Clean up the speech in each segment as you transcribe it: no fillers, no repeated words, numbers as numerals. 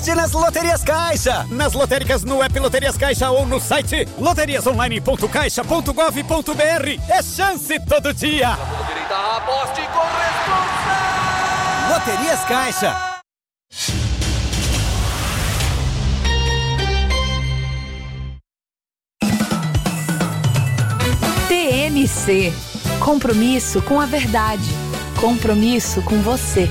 aposte nas Loterias Caixa. Nas lotéricas no app Loterias Caixa ou no site loteriasonline.caixa.gov.br. É chance todo dia. Direita, aposte com responsa. Loterias Caixa. TMC. Compromisso com a verdade. Compromisso com você.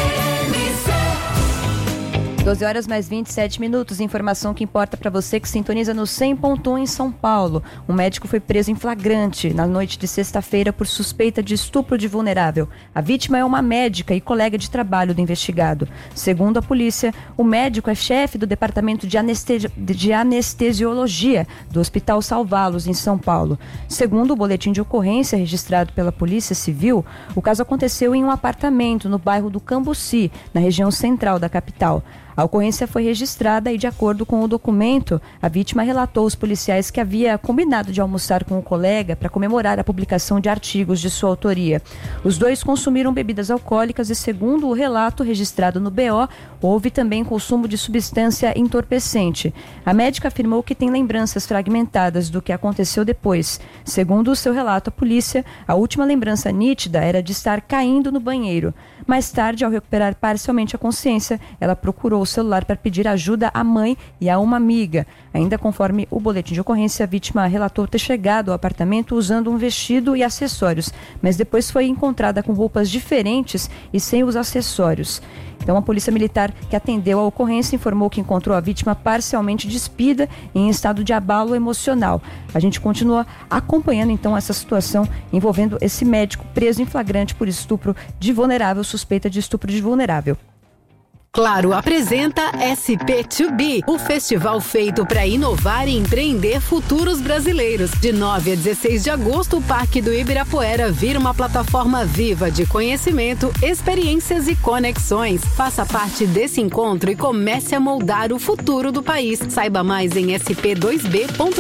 12 horas mais 27 minutos. Informação que importa para você que sintoniza no 100.1 em São Paulo. Um médico foi preso em flagrante na noite de sexta-feira por suspeita de estupro de vulnerável. A vítima é uma médica e colega de trabalho do investigado. Segundo a polícia, o médico é chefe do departamento de anestesiologia do Hospital Salvalos, em São Paulo. Segundo o boletim de ocorrência registrado pela Polícia Civil, o caso aconteceu em um apartamento no bairro do Cambuci, na região central da capital. A ocorrência foi registrada e, de acordo com o documento, a vítima relatou aos policiais que havia combinado de almoçar com o colega para comemorar a publicação de artigos de sua autoria. Os dois consumiram bebidas alcoólicas e, segundo o relato registrado no BO, houve também consumo de substância entorpecente. A médica afirmou que tem lembranças fragmentadas do que aconteceu depois. Segundo o seu relato à polícia, a última lembrança nítida era de estar caindo no banheiro. Mais tarde, ao recuperar parcialmente a consciência, ela procurou o celular para pedir ajuda à mãe e a uma amiga. Ainda conforme o boletim de ocorrência, a vítima relatou ter chegado ao apartamento usando um vestido e acessórios, mas depois foi encontrada com roupas diferentes e sem os acessórios. Então, a polícia militar que atendeu a ocorrência informou que encontrou a vítima parcialmente despida e em estado de abalo emocional. A gente continua acompanhando, então, essa situação envolvendo esse médico preso em flagrante por estupro de vulnerável, suspeita de estupro de vulnerável. Claro apresenta SP2B, o festival feito para inovar e empreender futuros brasileiros. De 9 a 16 de agosto, o Parque do Ibirapuera vira uma plataforma viva de conhecimento, experiências e conexões. Faça parte desse encontro e comece a moldar o futuro do país. Saiba mais em sp2b.com.br.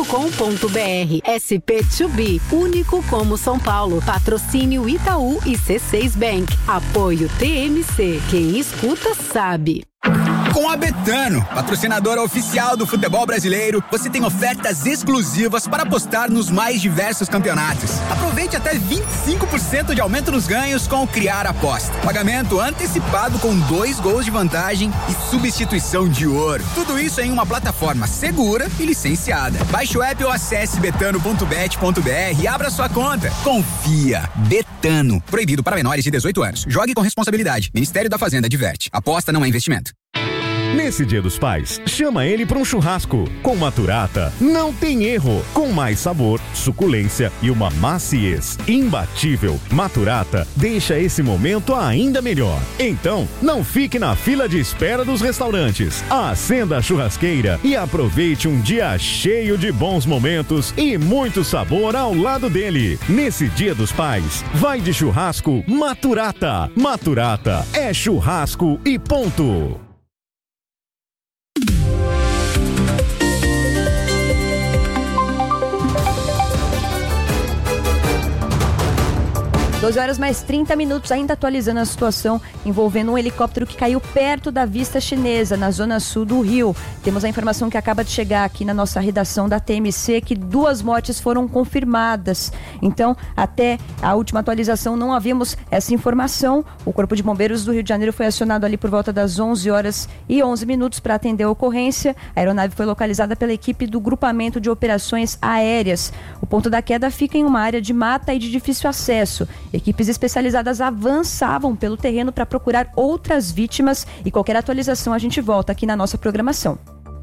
SP2B, único como São Paulo. Patrocínio Itaú e C6 Bank. Apoio TMC. Quem escuta sabe. Com a Betano, patrocinadora oficial do futebol brasileiro, você tem ofertas exclusivas para apostar nos mais diversos campeonatos. Aproveite até 25% de aumento nos ganhos com o Criar Aposta. Pagamento antecipado com 2 gols de vantagem e substituição de ouro. Tudo isso em uma plataforma segura e licenciada. Baixe o app ou acesse betano.bet.br e abra sua conta. Confia. Betano. Proibido para menores de 18 anos. Jogue com responsabilidade. Ministério da Fazenda adverte. Aposta não é investimento. Nesse Dia dos Pais, chama ele para um churrasco. Com Maturata, não tem erro. Com mais sabor, suculência e uma maciez imbatível, Maturata deixa esse momento ainda melhor. Então, não fique na fila de espera dos restaurantes. Acenda a churrasqueira e aproveite um dia cheio de bons momentos e muito sabor ao lado dele. Nesse Dia dos Pais, vai de churrasco Maturata. Maturata é churrasco e ponto. 12 horas mais 30 minutos, ainda atualizando a situação envolvendo um helicóptero que caiu perto da Vista Chinesa, na zona sul do Rio. Temos a informação que acaba de chegar aqui na nossa redação da TMC, que 2 mortes foram confirmadas. Então, até a última atualização não havíamos essa informação. O Corpo de Bombeiros do Rio de Janeiro foi acionado ali por volta das 11 horas e 11 minutos para atender a ocorrência. A aeronave foi localizada pela equipe do Grupamento de Operações Aéreas. O ponto da queda fica em uma área de mata e de difícil acesso. Equipes especializadas avançavam pelo terreno para procurar outras vítimas e qualquer atualização a gente volta aqui na nossa programação.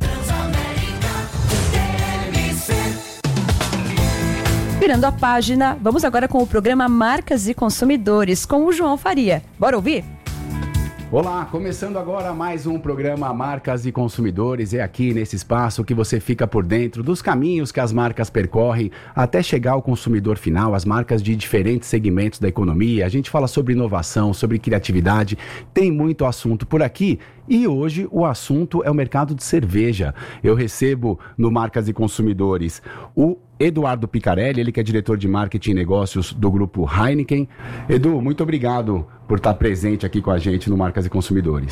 Virando a página, vamos agora com o programa Marcas e Consumidores, com o João Faria. Bora ouvir? Olá, começando agora mais um programa Marcas e Consumidores. É aqui nesse espaço que você fica por dentro dos caminhos que as marcas percorrem até chegar ao consumidor final, as marcas de diferentes segmentos da economia. A gente fala sobre inovação, sobre criatividade, tem muito assunto por aqui. E hoje o assunto é o mercado de cerveja. Eu recebo no Marcas e Consumidores o Eduardo Picarelli, ele que é diretor de marketing e negócios do grupo Heineken. Edu, muito obrigado por estar presente aqui com a gente no Marcas e Consumidores.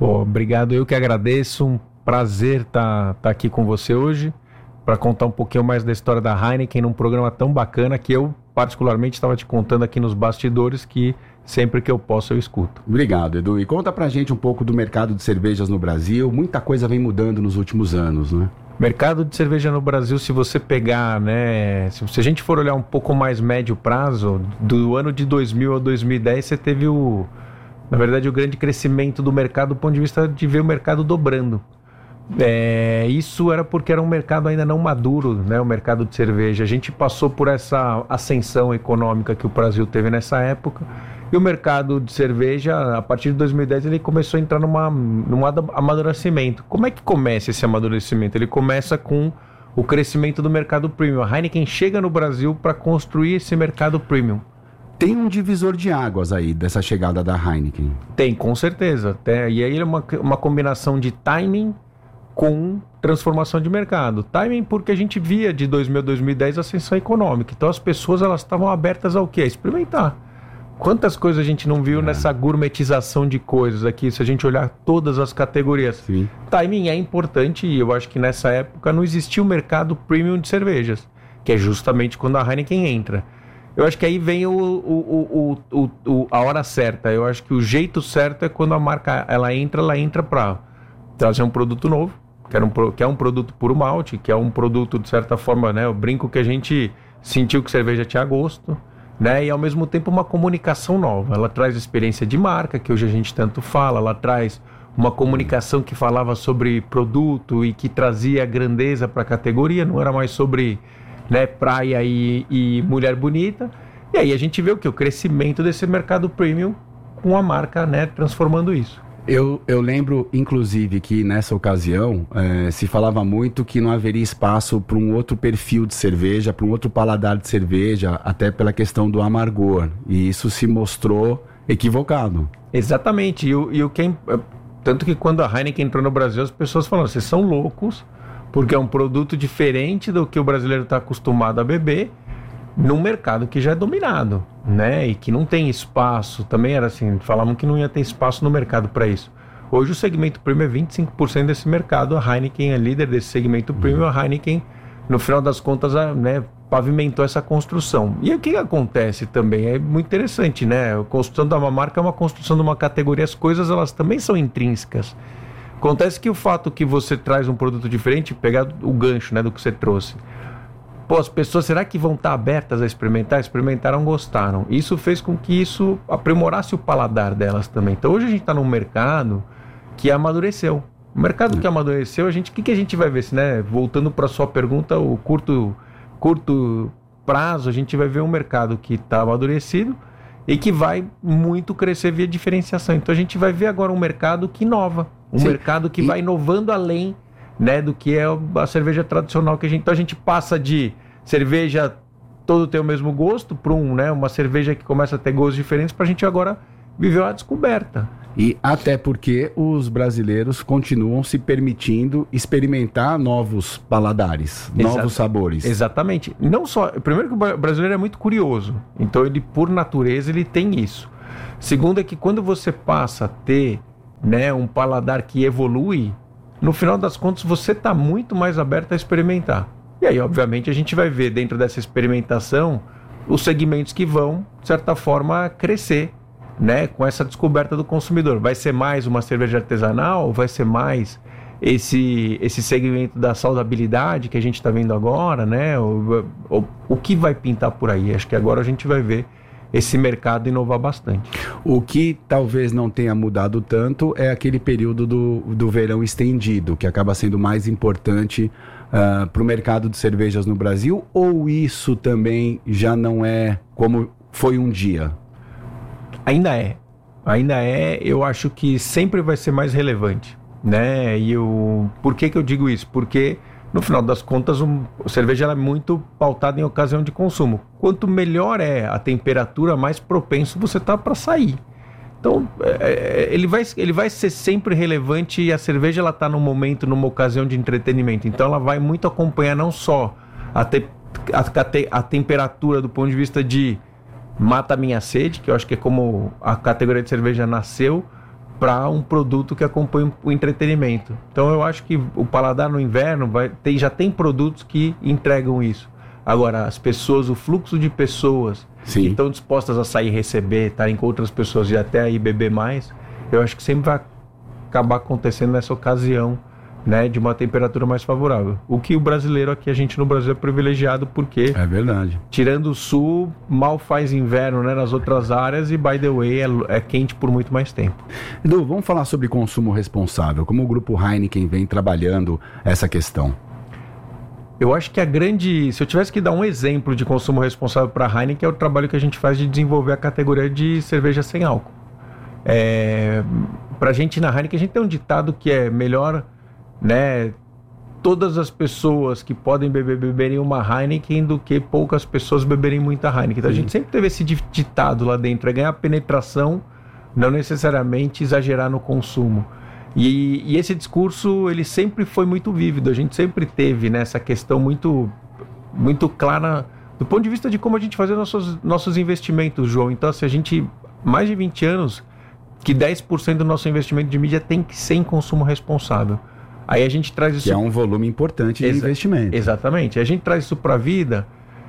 Pô, obrigado, eu que agradeço, um prazer estar aqui com você hoje, para contar um pouquinho mais da história da Heineken num programa tão bacana que eu particularmente estava te contando aqui nos bastidores, que sempre que eu posso eu escuto. Obrigado, Edu. E conta pra gente um pouco do mercado de cervejas no Brasil. Muita coisa vem mudando nos últimos anos, né? Mercado de cerveja no Brasil, se você pegar, né, se a gente for olhar um pouco mais médio prazo, do ano de 2000 a 2010, você teve na verdade, o grande crescimento do mercado do ponto de vista de ver o mercado dobrando. Isso era porque era um mercado ainda não maduro, né, o mercado de cerveja. A gente passou por essa ascensão econômica que o Brasil teve nessa época, e o mercado de cerveja, a partir de 2010, ele começou a entrar num amadurecimento. Como é que começa esse amadurecimento? Ele começa com o crescimento do mercado premium. A Heineken chega no Brasil para construir esse mercado premium. Tem um divisor de águas aí dessa chegada da Heineken. Tem, com certeza. E aí é uma combinação de timing com transformação de mercado. Timing porque a gente via de 2000 a 2010 a ascensão econômica. Então as pessoas elas estavam abertas ao quê? A experimentar. Quantas coisas a gente não viu nessa gourmetização de coisas aqui, se a gente olhar todas as categorias. Sim. Timing é importante e eu acho que nessa época não existia o mercado premium de cervejas, que é justamente quando a Heineken entra. Eu acho que aí vem a hora certa. Eu acho que o jeito certo é quando a marca ela entra para trazer um produto novo, que é um produto puro malte, que é um produto, de certa forma, né, eu brinco que a gente sentiu que cerveja tinha gosto, né, e ao mesmo tempo uma comunicação nova. Ela traz experiência de marca, que hoje a gente tanto fala, ela traz uma comunicação que falava sobre produto e que trazia grandeza para a categoria, não era mais sobre, né, praia e mulher bonita. E aí a gente vê o crescimento desse mercado premium com a marca, né, transformando isso. Eu lembro, inclusive, que nessa ocasião se falava muito que não haveria espaço para um outro perfil de cerveja, para um outro paladar de cerveja, até pela questão do amargor. E isso se mostrou equivocado. Exatamente. E o que é, tanto que quando a Heineken entrou no Brasil, as pessoas falaram, vocês são loucos, porque é um produto diferente do que o brasileiro está acostumado a beber, num mercado que já é dominado, né? E que não tem espaço. Também era assim, falavam que não ia ter espaço no mercado para isso. Hoje o segmento premium é 25% desse mercado. A Heineken é líder desse segmento premium. A Heineken, no final das contas, né, pavimentou essa construção. E o que acontece também? É muito interessante, né? A construção de uma marca é uma construção de uma categoria. As coisas, elas também são intrínsecas. Acontece que o fato que você traz um produto diferente, pegar o gancho, né, do que você trouxe. Pô, as pessoas, será que vão estar abertas a experimentar? Experimentaram, gostaram. Isso fez com que isso aprimorasse o paladar delas também. Então hoje a gente está num mercado que amadureceu. O mercado que amadureceu, o que a gente vai ver? Né? Voltando para a sua pergunta, o curto prazo, a gente vai ver um mercado que está amadurecido e que vai muito crescer via diferenciação. Então a gente vai ver agora um mercado que inova. Mercado que vai inovando além, né, do que é a cerveja tradicional que a gente... Então a gente passa de cerveja todo ter o mesmo gosto para uma cerveja que começa a ter gostos diferentes, para a gente agora viver uma descoberta. E até porque os brasileiros continuam se permitindo experimentar novos paladares, novos sabores. Exatamente. Não só... Primeiro que o brasileiro é muito curioso, então ele, por natureza, ele tem isso. Segundo é que quando você passa a ter, né, um paladar que evolui, no final das contas, você está muito mais aberto a experimentar. E aí, obviamente, a gente vai ver dentro dessa experimentação os segmentos que vão, de certa forma, crescer, né, com essa descoberta do consumidor. Vai ser mais uma cerveja artesanal? Vai ser mais esse segmento da saudabilidade que a gente está vendo agora, né? O que vai pintar por aí? Acho que agora a gente vai ver esse mercado inovar bastante. O que talvez não tenha mudado tanto é aquele período do verão estendido, que acaba sendo mais importante para o mercado de cervejas no Brasil, ou isso também já não é como foi um dia? Ainda é, eu acho que sempre vai ser mais relevante, né? Por que eu digo isso? Porque no final das contas, a cerveja ela é muito pautada em ocasião de consumo. Quanto melhor é a temperatura, mais propenso você está para sair. Então, ele vai ser sempre relevante, e a cerveja ela está num momento, numa ocasião de entretenimento. Então, ela vai muito acompanhar não só a temperatura do ponto de vista de mata a minha sede, que eu acho que é como a categoria de cerveja nasceu, para um produto que acompanha o entretenimento. Então eu acho que o paladar no inverno já tem produtos que entregam isso. Agora, as pessoas, o fluxo de pessoas que estão dispostas a sair e receber, estarem com outras pessoas e até aí beber mais, eu acho que sempre vai acabar acontecendo nessa ocasião, né, de uma temperatura mais favorável. O que o brasileiro aqui, a gente no Brasil é privilegiado porque... É verdade. Tirando o sul, mal faz inverno, né, nas outras áreas e, by the way, é quente por muito mais tempo. Edu, vamos falar sobre consumo responsável. Como o Grupo Heineken vem trabalhando essa questão? Eu acho que se eu tivesse que dar um exemplo de consumo responsável para a Heineken, é o trabalho que a gente faz de desenvolver a categoria de cerveja sem álcool. Para a gente na Heineken, a gente tem um ditado que é melhor, né, todas as pessoas que podem beberem uma Heineken do que poucas pessoas beberem muita Heineken. Então a gente sempre teve esse ditado lá dentro, é ganhar penetração, não necessariamente exagerar no consumo. E esse discurso, ele sempre foi muito vívido, a gente sempre teve, né, essa questão muito, muito clara do ponto de vista de como a gente fazia nossos investimentos, João. Então, assim, a gente, mais de 20 anos, que 10% do nosso investimento de mídia tem que ser em consumo responsável. Aí a gente traz isso... Que é um volume importante de investimento. Exatamente. A gente traz isso para a vida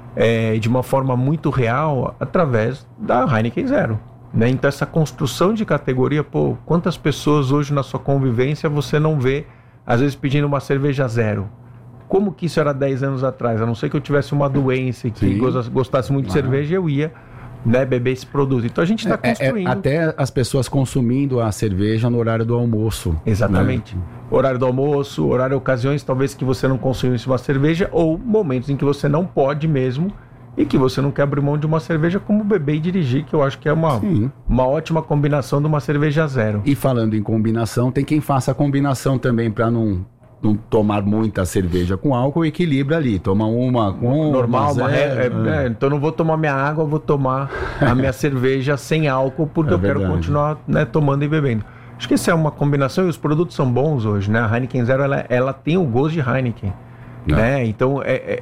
de uma forma muito real através da Heineken Zero. Né? Então essa construção de categoria, quantas pessoas hoje na sua convivência você não vê, às vezes pedindo uma cerveja zero? Como que isso era 10 anos atrás? A não ser que eu tivesse uma doença e que gostasse muito de cerveja, eu ia, né, beber esse produto. Então a gente está construindo. Até as pessoas consumindo a cerveja no horário do almoço. Exatamente. Né? Horário do almoço, horário, ocasiões talvez que você não consumisse uma cerveja, ou momentos em que você não pode mesmo e que você não quer abrir mão de uma cerveja, como beber e dirigir, que eu acho que é uma ótima combinação de uma cerveja zero. E falando em combinação, tem quem faça a combinação também para não tomar muita cerveja com álcool, equilibra ali, toma uma com normal, então não vou tomar minha água, vou tomar a minha cerveja sem álcool, porque eu quero continuar, né, tomando e bebendo. Acho que essa é uma combinação e os produtos são bons hoje, né? A Heineken Zero, ela tem o gosto de Heineken, né? Então,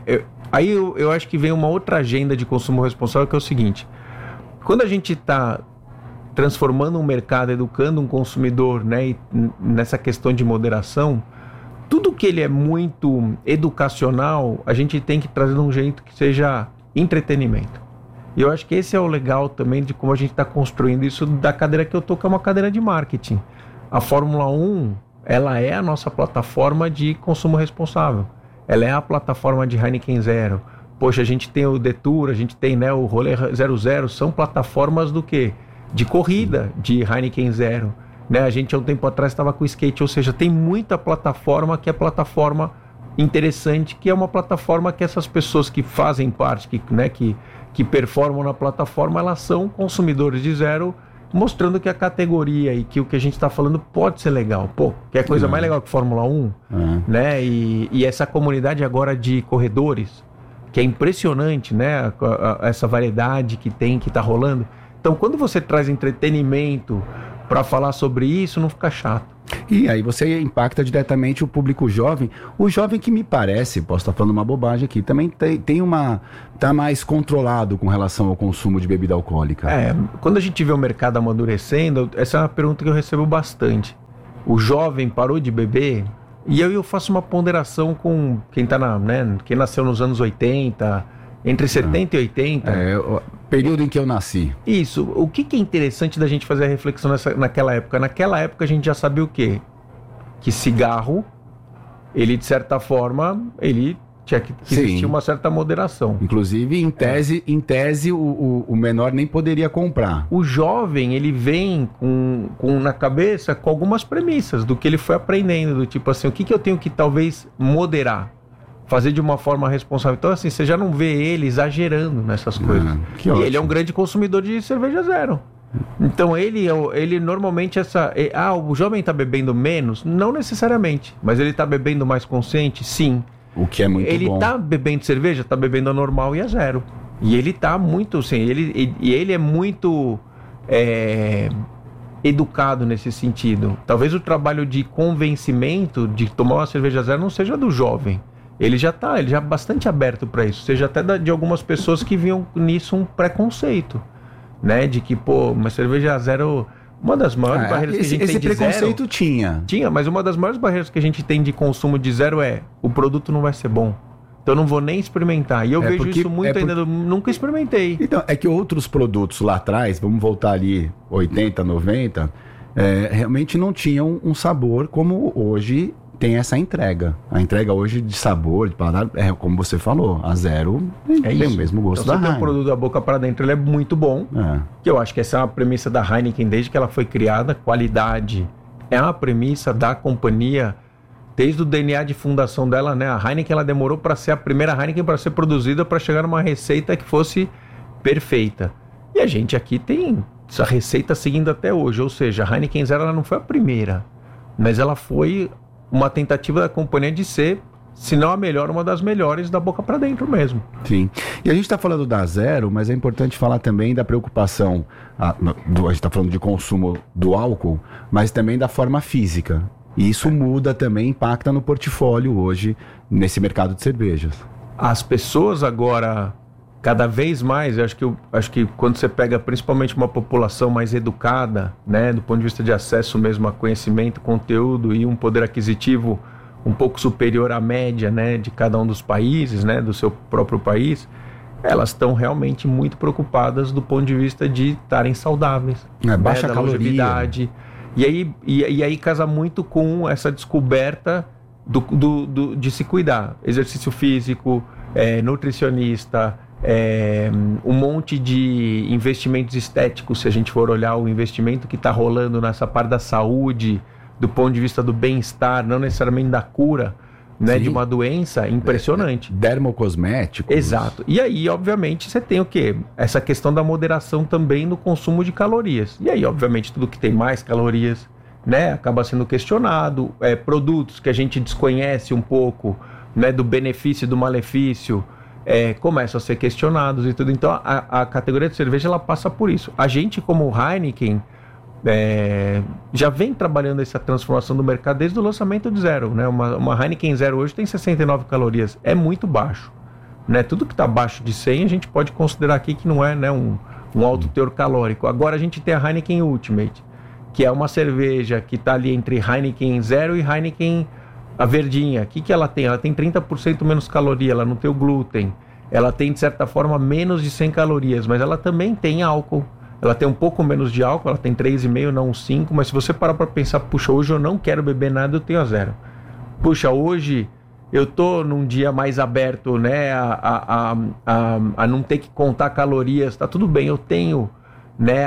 aí eu acho que vem uma outra agenda de consumo responsável, que é o seguinte: quando a gente está transformando um mercado, educando um consumidor, né, e nessa questão de moderação, tudo que ele é muito educacional, a gente tem que trazer de um jeito que seja entretenimento. E eu acho que esse é o legal também de como a gente está construindo isso da cadeira que eu tô, que é uma cadeira de marketing. A Fórmula 1, ela é a nossa plataforma de consumo responsável. Ela é a plataforma de Heineken Zero. Poxa, a gente tem o Detour, a gente tem, né, o Rolê 00, são plataformas do quê? De corrida, de Heineken Zero. Né, a gente há um tempo atrás estava com o skate, ou seja, tem muita plataforma que é plataforma interessante, que é uma plataforma que essas pessoas que fazem parte, que performam na plataforma, elas são consumidores de zero, mostrando que a categoria e que o que a gente está falando pode ser legal. Que é coisa mais legal que Fórmula 1, né? E essa comunidade agora de corredores, que é impressionante, né? Essa variedade que está rolando. Então, quando você traz entretenimento para falar sobre isso, não fica chato. E aí você impacta diretamente o público jovem. O jovem que me parece, posso estar falando uma bobagem aqui, também tá mais controlado com relação ao consumo de bebida alcoólica. Quando a gente vê o mercado amadurecendo, essa é uma pergunta que eu recebo bastante. O jovem parou de beber? E aí eu faço uma ponderação com quem quem nasceu nos anos 80, entre 70 e 80. Período em que eu nasci. Isso. O que é interessante da gente fazer a reflexão naquela época? Naquela época a gente já sabia o quê? Que cigarro, ele de certa forma, ele tinha que existir uma certa moderação. Inclusive, em tese o menor nem poderia comprar. O jovem, ele vem com na cabeça com algumas premissas do que ele foi aprendendo, do tipo assim, o que eu tenho que talvez moderar? Fazer de uma forma responsável. Então, assim, você já não vê ele exagerando nessas coisas. E ele é um grande consumidor de cerveja zero. Então, ele normalmente o jovem está bebendo menos? Não necessariamente. Mas ele está bebendo mais consciente? Sim. O que é muito bom. Ele está bebendo cerveja? Está bebendo a normal e a zero. E ele está muito, assim, ele é muito educado nesse sentido. Talvez o trabalho de convencimento de tomar uma cerveja zero não seja do jovem. Ele já é bastante aberto para isso, seja até de algumas pessoas que viam nisso um preconceito, né? De que, uma cerveja zero, Uma das maiores barreiras que a gente tem de zero... Esse preconceito tinha. Tinha, mas uma das maiores barreiras que a gente tem de consumo de zero é o produto não vai ser bom. Então eu não vou nem experimentar. E eu vejo isso muito ainda, nunca experimentei. Então, é que outros produtos lá atrás, vamos voltar ali 80, 90, realmente não tinham um sabor como hoje tem essa entrega. A entrega hoje de sabor, de paladar, como você falou, a Zero tem o mesmo gosto então, da Heineken. O produto da boca para dentro ele é muito bom. Que eu acho que essa é uma premissa da Heineken desde que ela foi criada. Qualidade é uma premissa da companhia desde o DNA de fundação dela, né? A Heineken ela demorou para ser a primeira Heineken para ser produzida, para chegar numa receita que fosse perfeita. E a gente aqui tem essa receita seguindo até hoje. Ou seja, a Heineken Zero ela não foi a primeira, mas ela foi uma tentativa da companhia de ser, se não a melhor, uma das melhores da boca para dentro mesmo. Sim. E a gente está falando da Zero, mas é importante falar também da preocupação, a gente está falando de consumo do álcool, mas também da forma física. E isso muda também, impacta no portfólio hoje, nesse mercado de cervejas. As pessoas agora, cada vez mais, eu acho que quando você pega principalmente uma população mais educada, né, do ponto de vista de acesso mesmo a conhecimento, conteúdo e um poder aquisitivo um pouco superior à média, né, de cada um dos países, né, do seu próprio país, elas estão realmente muito preocupadas do ponto de vista de estarem saudáveis. Baixa da caloria. longevidade. E aí casa muito com essa descoberta de se cuidar. Exercício físico, nutricionista, um monte de investimentos estéticos, se a gente for olhar o investimento que está rolando nessa parte da saúde, do ponto de vista do bem-estar, não necessariamente da cura, né, de uma doença, impressionante. Dermocosméticos. Exato. E aí, obviamente, você tem o quê? Essa questão da moderação também no consumo de calorias. E aí, obviamente, tudo que tem mais calorias, né, acaba sendo questionado. Produtos que a gente desconhece um pouco, né, do benefício e do malefício, começam a ser questionados e tudo. Então, a categoria de cerveja, ela passa por isso. A gente, como Heineken, já vem trabalhando essa transformação do mercado desde o lançamento de Zero, né? Uma Heineken Zero hoje tem 69 calorias, é muito baixo, né? Tudo que está abaixo de 100 a gente pode considerar aqui que não é, né, um alto teor calórico. Agora a gente tem a Heineken Ultimate, que é uma cerveja que está ali entre Heineken Zero e Heineken a verdinha. O que ela tem? Ela tem 30% menos caloria, ela não tem o glúten, ela tem de certa forma menos de 100 calorias, mas ela também tem álcool. Ela tem um pouco menos de álcool, ela tem 3,5, não 5, mas se você parar para pensar, puxa, hoje eu não quero beber nada, eu tenho a Zero. Puxa, hoje eu tô num dia mais aberto, né, a não ter que contar calorias, tá tudo bem, eu tenho, né,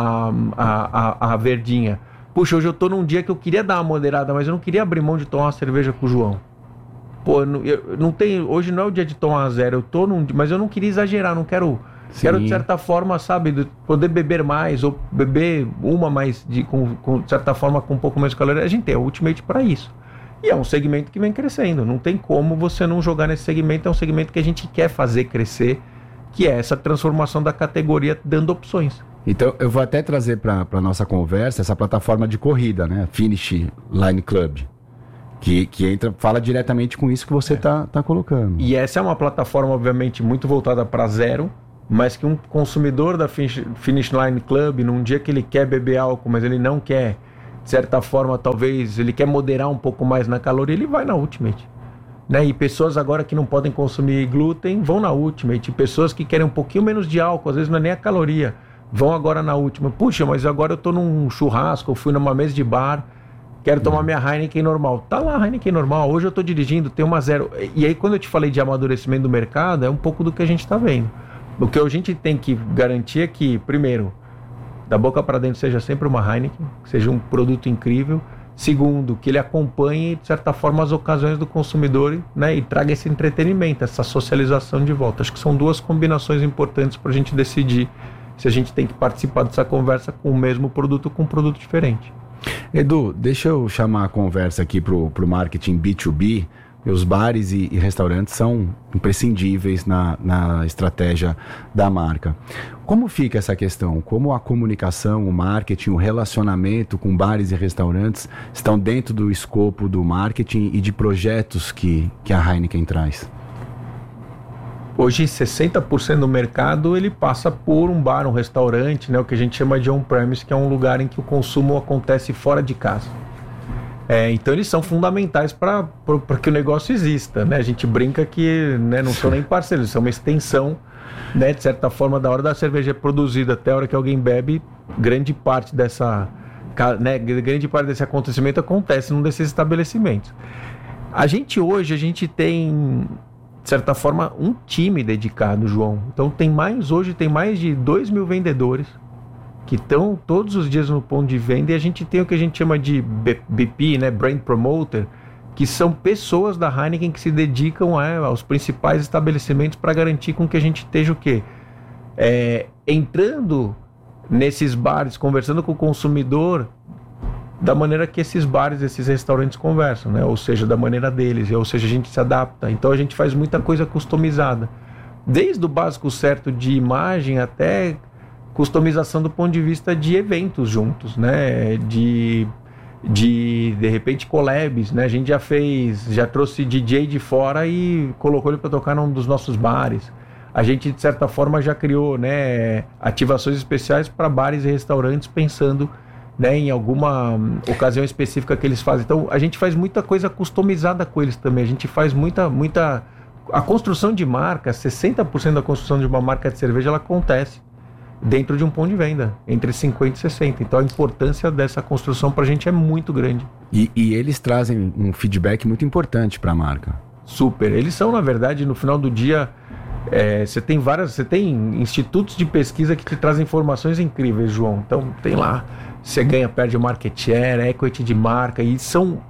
a verdinha. Puxa, hoje eu tô num dia que eu queria dar uma moderada, mas eu não queria abrir mão de tomar uma cerveja com o João. Pô, eu não tenho, hoje não é o dia de tomar a Zero, eu tô num dia, mas eu não queria exagerar, não quero... Sim. Quero, de certa forma, sabe, poder beber mais, ou beber uma mais, de certa forma, com um pouco mais de caloria. A gente tem a Ultimate para isso. E é um segmento que vem crescendo. Não tem como você não jogar nesse segmento. É um segmento que a gente quer fazer crescer, que é essa transformação da categoria, dando opções. Então, eu vou até trazer para a nossa conversa essa plataforma de corrida, né? Finish Line Club. Que entra, fala diretamente com isso que você tá colocando. E essa é uma plataforma, obviamente, muito voltada para Zero, mas que um consumidor da Finish Line Club, num dia que ele quer beber álcool, mas ele não quer, de certa forma, talvez, ele quer moderar um pouco mais na caloria, ele vai na Ultimate. Né? E pessoas agora que não podem consumir glúten, vão na Ultimate. E pessoas que querem um pouquinho menos de álcool, às vezes não é nem a caloria, vão agora na Ultimate. Puxa, mas agora eu tô num churrasco, eu fui numa mesa de bar, quero tomar minha Heineken normal. Tá lá a Heineken normal, hoje eu tô dirigindo, tem uma Zero. E aí, quando eu te falei de amadurecimento do mercado, é um pouco do que a gente tá vendo. O que a gente tem que garantir é que, primeiro, da boca para dentro seja sempre uma Heineken, seja um produto incrível. Segundo, que ele acompanhe, de certa forma, as ocasiões do consumidor, né, e traga esse entretenimento, essa socialização de volta. Acho que são duas combinações importantes para a gente decidir se a gente tem que participar dessa conversa com o mesmo produto ou com um produto diferente. Edu, deixa eu chamar a conversa aqui para o marketing B2B. Os bares e restaurantes são imprescindíveis na estratégia da marca. Como fica essa questão? Como a comunicação, o marketing, o relacionamento com bares e restaurantes estão dentro do escopo do marketing e de projetos que a Heineken traz? Hoje 60% do mercado ele passa por um bar, um restaurante, né? O que a gente chama de on-premise, que é um lugar em que o consumo acontece fora de casa. Então eles são fundamentais para que o negócio exista, né? A gente brinca que, né, não são nem parceiros, eles são uma extensão, né, de certa forma, da hora da cerveja produzida até a hora que alguém bebe, grande parte desse acontecimento acontece num desses estabelecimentos. Hoje a gente tem, de certa forma, um time dedicado, João. Então hoje tem mais de 2 mil vendedores que estão todos os dias no ponto de venda, e a gente tem o que a gente chama de BP, né, Brand Promoter, que são pessoas da Heineken que se dedicam aos principais estabelecimentos para garantir com que a gente esteja o quê? Entrando nesses bares, conversando com o consumidor da maneira que esses bares, esses restaurantes conversam, né? Ou seja, da maneira deles, ou seja, a gente se adapta. Então a gente faz muita coisa customizada, desde o básico certo de imagem até customização do ponto de vista de eventos juntos, né? De repente collabs, né? A gente já trouxe DJ de fora e colocou ele para tocar num dos nossos bares. A gente, de certa forma, já criou, né, ativações especiais para bares e restaurantes, pensando, né, em alguma ocasião específica que eles fazem. Então a gente faz muita coisa customizada com eles também. A gente faz muita a construção de marca, 60% da construção de uma marca de cerveja ela acontece dentro de um ponto de venda, entre 50 e 60. Então a importância dessa construção para a gente é muito grande. E eles trazem um feedback muito importante para a marca. Super. Eles são, na verdade, no final do dia, você tem institutos de pesquisa que te trazem informações incríveis, João. Então tem lá, você ganha, perde market share, equity de marca, e são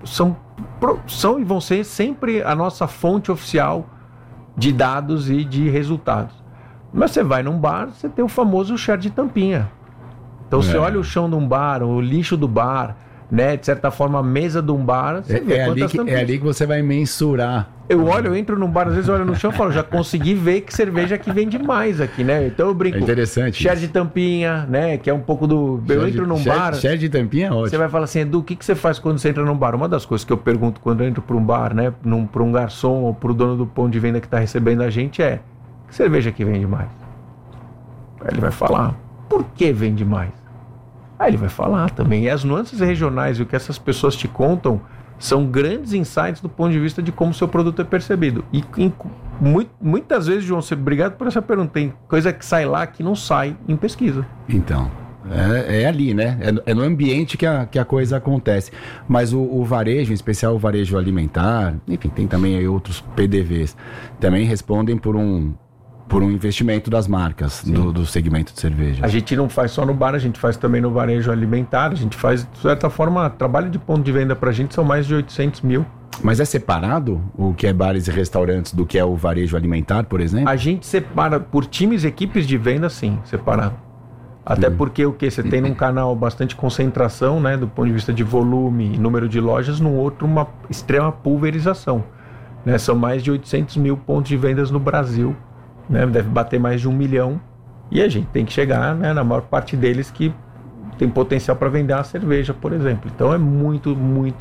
e vão ser sempre a nossa fonte oficial de dados e de resultados. Mas você vai num bar, você tem o famoso share de tampinha. Então você olha o chão de um bar, o lixo do bar, né? De certa forma, a mesa de um bar, você vê quantas tampinhas. É ali que você vai mensurar. Eu entro num bar, às vezes eu olho no chão e falo, já consegui ver que cerveja aqui vende mais aqui, né? Então eu brinco. É interessante. Share de tampinha, né? Que é um pouco do... Eu entro num bar... Share de tampinha é ótimo. Você vai falar assim, Edu, o que você faz quando você entra num bar? Uma das coisas que eu pergunto quando eu entro para um bar, né? Para um garçom ou para o dono do ponto de venda que está recebendo a gente é: que cerveja que vende mais? Aí ele vai falar, por que vende mais? Aí ele vai falar também. E as nuances regionais e o que essas pessoas te contam são grandes insights do ponto de vista de como o seu produto é percebido. E muitas vezes, João, obrigado por essa pergunta, tem coisa que sai lá que não sai em pesquisa. Então, é ali, né? É no ambiente que a coisa acontece. Mas o varejo, em especial o varejo alimentar, enfim, tem também aí outros PDVs, também respondem por um investimento das marcas do segmento de cerveja. A gente não faz só no bar, a gente faz também no varejo alimentar, a gente faz, de certa forma, trabalho de ponto de venda pra gente são mais de 800 mil. Mas é separado o que é bares e restaurantes do que é o varejo alimentar, por exemplo? A gente separa por times e equipes de venda, sim, separado. Até porque você tem num canal bastante concentração, né, do ponto de vista de volume e número de lojas, num outro uma extrema pulverização, né? São mais de 800 mil pontos de vendas no Brasil, né? Deve bater mais de 1 milhão, e a gente tem que chegar, né, na maior parte deles que tem potencial para vender uma cerveja, por exemplo. Então é muito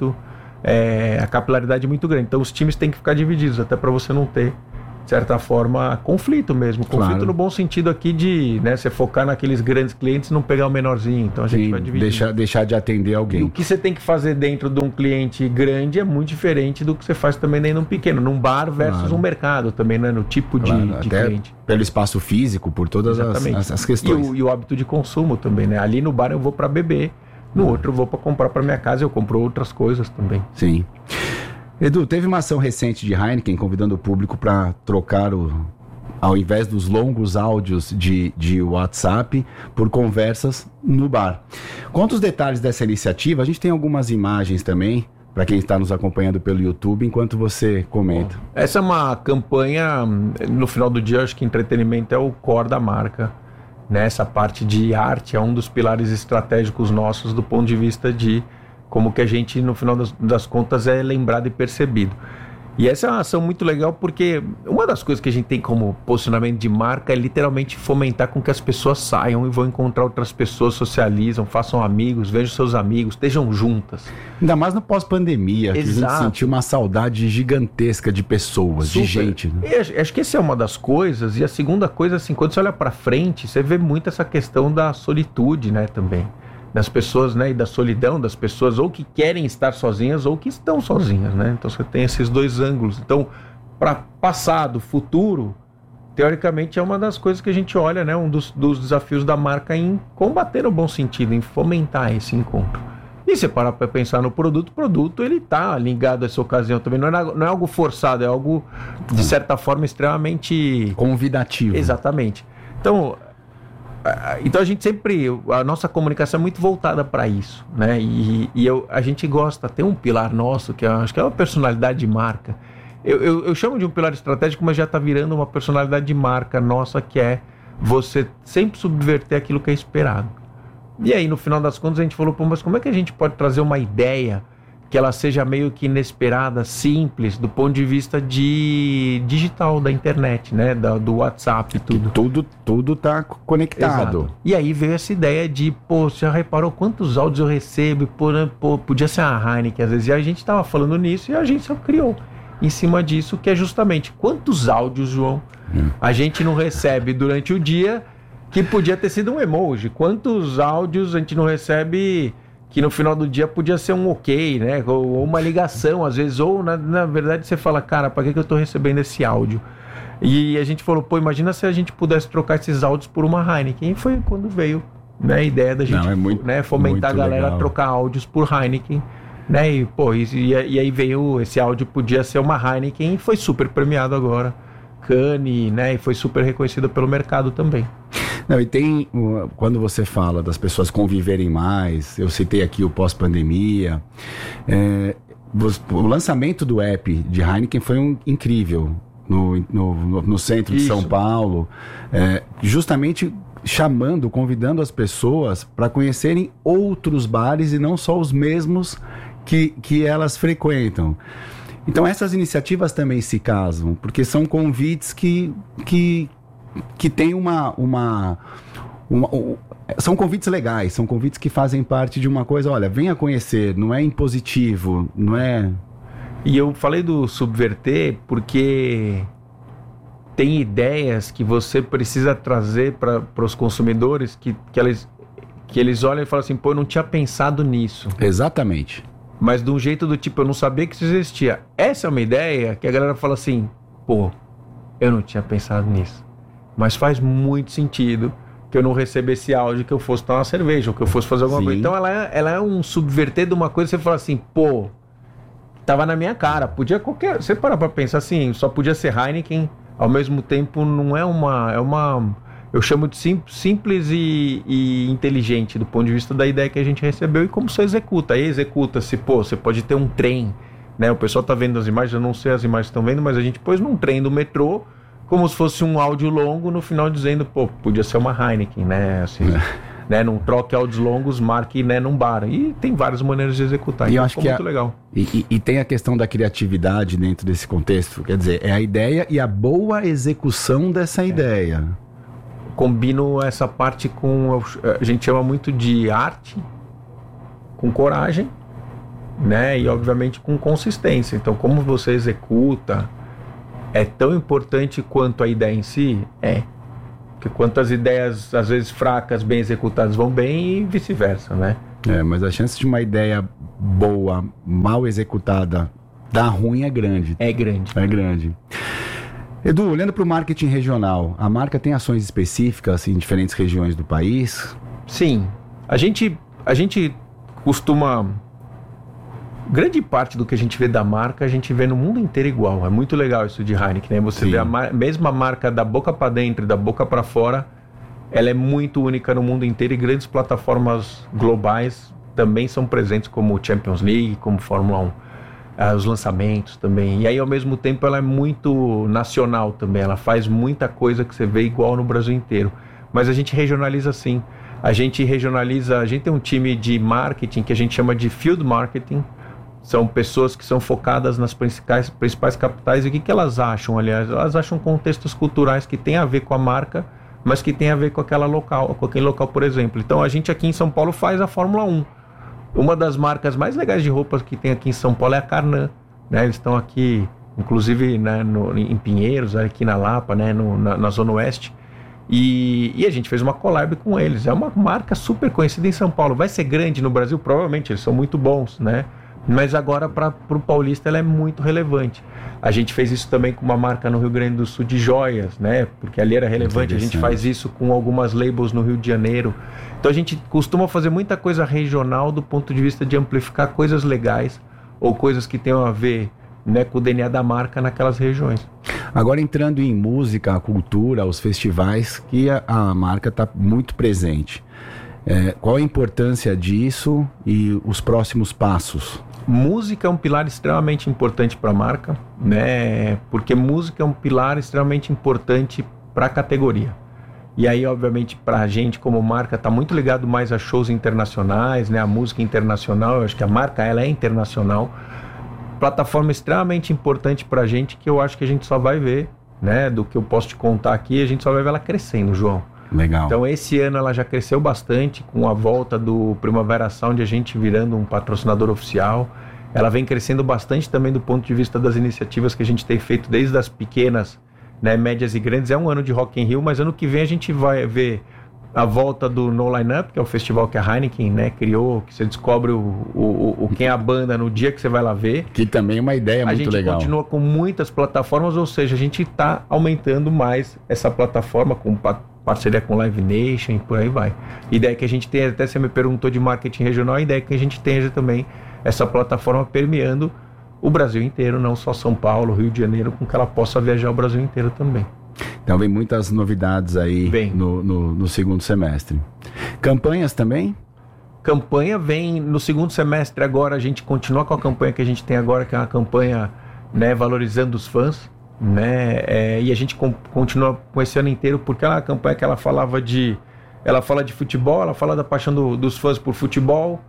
a capilaridade é muito grande. Então os times têm que ficar divididos, até para você não ter, de certa forma, conflito mesmo. Conflito, claro, no bom sentido aqui de, né, você focar naqueles grandes clientes e não pegar o menorzinho. Então a gente vai dividir. Deixar de atender alguém. E o que você tem que fazer dentro de um cliente grande é muito diferente do que você faz também dentro de um pequeno. Num bar versus um mercado também, né? No tipo de cliente. Pelo espaço físico, por todas as questões. E o hábito de consumo também, né? Ali no bar eu vou para beber, no outro eu vou para comprar para minha casa, eu compro outras coisas também. Sim. Edu, teve uma ação recente de Heineken convidando o público para trocar ao invés dos longos áudios de WhatsApp, por conversas no bar. Conta os detalhes dessa iniciativa. A gente tem algumas imagens também, para quem está nos acompanhando pelo YouTube, enquanto você comenta. Bom, essa é uma campanha, no final do dia, acho que entretenimento é o core da marca. Essa parte de arte é um dos pilares estratégicos nossos do ponto de vista de como que a gente, no final das contas, é lembrado e percebido. E essa é uma ação muito legal porque uma das coisas que a gente tem como posicionamento de marca é literalmente fomentar com que as pessoas saiam e vão encontrar outras pessoas, socializam, façam amigos, vejam seus amigos, estejam juntas. Ainda mais no pós-pandemia, que a gente Exato. sentiu uma saudade gigantesca de pessoas, Super. de gente. Né? E acho que essa é uma das coisas. E a segunda coisa, assim, quando você olha pra frente, você vê muito essa questão da solitude, né, também. Das pessoas, né, e da solidão das pessoas, ou que querem estar sozinhas, ou que estão sozinhas, né? Então você tem esses dois ângulos. Então, para passado, futuro, teoricamente é uma das coisas que a gente olha, né, um dos desafios da marca em combater no bom sentido, em fomentar esse encontro. E se parar para pensar no produto, ele tá ligado a essa ocasião também. Não é algo forçado, é algo, de certa forma, extremamente convidativo. Exatamente. Então a gente sempre, a nossa comunicação é muito voltada para isso, né? A gente gosta, tem um pilar nosso, que acho que é uma personalidade de marca. Eu chamo de um pilar estratégico, mas já está virando uma personalidade de marca nossa, que é você sempre subverter aquilo que é esperado. E aí, no final das contas, a gente falou, pô, mas como é que a gente pode trazer uma ideia que ela seja meio que inesperada, simples, do ponto de vista digital, da internet, né? Do WhatsApp e tudo. Tudo tá conectado. Exato. E aí veio essa ideia de, pô, você já reparou quantos áudios eu recebo? Pô, podia ser a Heineken, às vezes. E a gente tava falando nisso e a gente só criou em cima disso, que é justamente quantos áudios, João, a gente não recebe durante o dia que podia ter sido um emoji. Quantos áudios a gente não recebe que no final do dia podia ser um ok, né? Ou uma ligação, às vezes. Ou, na verdade, você fala, cara, pra que eu tô recebendo esse áudio? E a gente falou, pô, imagina se a gente pudesse trocar esses áudios por uma Heineken. E foi quando veio, né, a ideia da gente, fomentar a galera a trocar áudios por Heineken. Né? E, pô, e aí veio esse áudio, podia ser uma Heineken, e foi super premiado agora. Cannes, né? E foi super reconhecido pelo mercado também. Não, e tem, quando você fala das pessoas conviverem mais, eu citei aqui o pós-pandemia, o lançamento do app de Heineken foi incrível no centro de São Paulo, justamente convidando as pessoas para conhecerem outros bares e não só os mesmos que elas frequentam. Então essas iniciativas também se casam, porque são convites que têm são convites legais, são convites que fazem parte de uma coisa, olha, venha conhecer, não é impositivo, não é... E eu falei do subverter porque tem ideias que você precisa trazer para os consumidores que eles olham e falam assim, pô, eu não tinha pensado nisso. Exatamente. Mas de um jeito do tipo, eu não sabia que isso existia. Essa é uma ideia que a galera fala assim, pô, eu não tinha pensado nisso. Mas faz muito sentido que eu não receba esse áudio, que eu fosse tomar uma cerveja, ou que eu fosse fazer alguma coisa. Então ela é um subverter de uma coisa, você fala assim, pô, tava na minha cara, podia qualquer... Você parar pra pensar assim, só podia ser Heineken, ao mesmo tempo não é uma... Eu chamo de simples e inteligente, do ponto de vista da ideia que a gente recebeu e como você executa. Aí executa-se, pô, você pode ter um trem, né? O pessoal tá vendo as imagens, eu não sei as imagens que estão vendo, mas a gente pôs num trem do metrô, como se fosse um áudio longo, no final dizendo, pô, podia ser uma Heineken, né? Assim, né? Não troque áudios longos, marque, né, num bar. E tem várias maneiras de executar, e então eu acho que muito legal. E tem a questão da criatividade dentro desse contexto, quer dizer, é a ideia e a boa execução dessa ideia. Combino essa parte com, a gente chama muito de arte, com coragem, né? E obviamente com consistência. Então, como você executa é tão importante quanto a ideia em si? Porque quantas ideias, às vezes fracas, bem executadas vão bem e vice-versa, né? Mas a chance de uma ideia boa, mal executada, dar ruim é grande. É grande. Edu, olhando para o marketing regional, a marca tem ações específicas em diferentes regiões do país? Sim. A gente costuma... Grande parte do que a gente vê da marca, a gente vê no mundo inteiro igual. É muito legal isso de Heineken, né? Você vê a mesma marca da boca para dentro e da boca para fora, ela é muito única no mundo inteiro e grandes plataformas globais também são presentes, como Champions League, como Fórmula 1. Os lançamentos também. E aí, ao mesmo tempo, ela é muito nacional também. Ela faz muita coisa que você vê igual no Brasil inteiro. Mas a gente regionaliza sim. A gente tem um time de marketing que a gente chama de Field Marketing, São pessoas que são focadas nas principais capitais. E o que elas acham, aliás? Elas acham contextos culturais que têm a ver com a marca, mas que tem a ver com aquele local, por exemplo. Então a gente aqui em São Paulo faz a Fórmula 1. Uma das marcas mais legais de roupas que tem aqui em São Paulo é a Carnan, né? Eles estão aqui, inclusive, né, em Pinheiros, aqui na Lapa, né, na Zona Oeste. E a gente fez uma collab com eles. É uma marca super conhecida em São Paulo. Vai ser grande no Brasil? Provavelmente, eles são muito bons, né? Mas agora para o paulista ela é muito relevante. A gente fez isso também com uma marca no Rio Grande do Sul de joias, né? Porque ali era relevante. A gente faz isso com algumas labels no Rio de Janeiro. Então a gente costuma fazer muita coisa regional do ponto de vista de amplificar coisas legais ou coisas que tenham a ver, né, com o DNA da marca naquelas regiões. Agora entrando em música, a cultura, os festivais, que a marca está muito presente. Qual a importância disso e os próximos passos? Música é um pilar extremamente importante para a marca, né? Porque música é um pilar extremamente importante para a categoria. E aí, obviamente, para a gente como marca, está muito ligado mais a shows internacionais, né? A música internacional, eu acho que a marca ela é internacional. Plataforma extremamente importante para a gente, que eu acho que a gente só vai ver, né? Do que eu posso te contar aqui, a gente só vai ver ela crescendo, João. Legal. Então esse ano ela já cresceu bastante com a volta do Primavera Sound, a gente virando um patrocinador oficial. Ela vem crescendo bastante também do ponto de vista das iniciativas que a gente tem feito desde as pequenas, né, médias e grandes. É um ano de Rock in Rio, mas ano que vem a gente vai ver a volta do No Line Up, que é o festival que a Heineken, né, criou, que você descobre quem é a banda no dia que você vai lá ver. Que também é uma ideia muito legal. A gente continua com muitas plataformas, ou seja, a gente está aumentando mais essa plataforma com parceria com Live Nation e por aí vai. Ideia que a gente tem, até você me perguntou de marketing regional, a ideia que a gente tenha também essa plataforma permeando o Brasil inteiro, não só São Paulo, Rio de Janeiro, com que ela possa viajar o Brasil inteiro também. Então vem muitas novidades aí no segundo semestre. Campanhas também? Campanha vem no segundo semestre agora, a gente continua com a campanha que a gente tem agora, que é uma campanha, né, valorizando os fãs, né? E a gente continua com esse ano inteiro, porque é uma campanha que ela fala de futebol, ela fala da paixão dos fãs por futebol,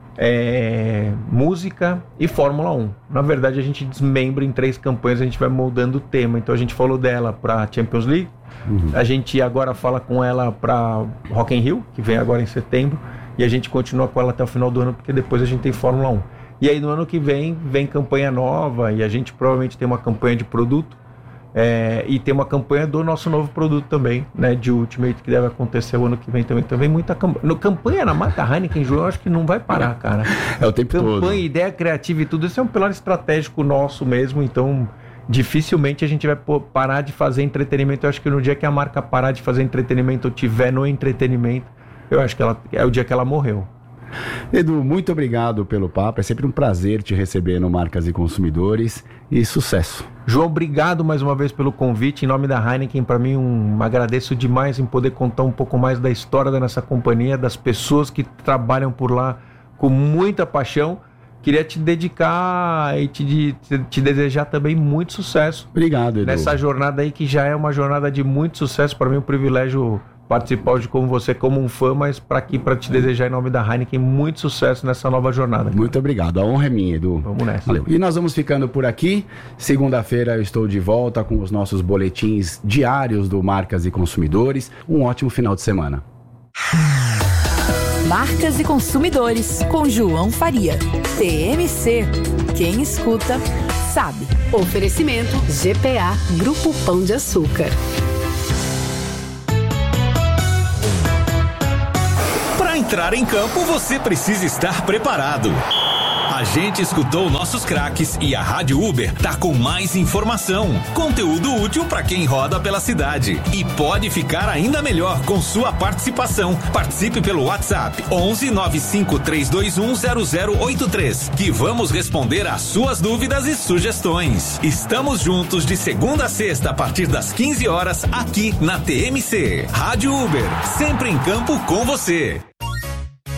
música e Fórmula 1. Na verdade a gente desmembra em 3 campanhas, a gente vai moldando o tema. Então a gente falou dela para Champions League, a gente agora fala com ela para Rock in Rio, que vem agora em setembro, e a gente continua com ela até o final do ano, porque depois a gente tem Fórmula 1. E aí no ano que vem campanha nova, e a gente provavelmente tem uma campanha de produto, e tem uma campanha do nosso novo produto também, né, de Ultimate, que deve acontecer o ano que vem também muita campanha na marca Heineken, João, eu acho que não vai parar, cara. É o tempo todo. Campanha, ideia criativa e tudo, isso é um pilar estratégico nosso mesmo, então dificilmente a gente vai parar de fazer entretenimento. Eu acho que no dia que a marca parar de fazer entretenimento ou tiver no entretenimento, eu acho que é o dia que ela morreu. Edu, muito obrigado pelo papo, é sempre um prazer te receber no Marcas e Consumidores e sucesso. João, obrigado mais uma vez pelo convite, em nome da Heineken, para mim agradeço demais em poder contar um pouco mais da história da nossa companhia, das pessoas que trabalham por lá com muita paixão. Queria te dedicar e te desejar também muito sucesso. Obrigado, Edu. Nessa jornada aí que já é uma jornada de muito sucesso, para mim é um privilégio participar hoje como você, como um fã, mas para te desejar em nome da Heineken muito sucesso nessa nova jornada. Cara. Muito obrigado, a honra é minha, Edu. Vamos nessa. Valeu. E nós vamos ficando por aqui. Segunda-feira eu estou de volta com os nossos boletins diários do Marcas e Consumidores. Um ótimo final de semana. Marcas e Consumidores, com João Faria. TMC. Quem escuta, sabe. Oferecimento GPA, Grupo Pão de Açúcar. Para entrar em campo, você precisa estar preparado. A gente escutou nossos craques e a Rádio Uber tá com mais informação, conteúdo útil para quem roda pela cidade. E pode ficar ainda melhor com sua participação. Participe pelo WhatsApp 11 95 321 0083, que vamos responder às suas dúvidas e sugestões. Estamos juntos de segunda a sexta a partir das 15 horas aqui na TMC. Rádio Uber, sempre em campo com você.